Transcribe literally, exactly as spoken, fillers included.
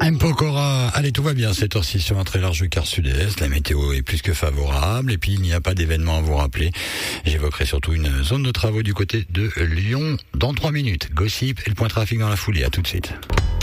M. Pokora, allez, tout va bien cette heure-ci sur un très large quart sud-est. La météo est plus que favorable et puis il n'y a pas d'événement à vous rappeler. J'évoquerai surtout une zone de travaux du côté de Lyon dans trois minutes. Gossip et le point trafic dans la foulée. À tout de suite.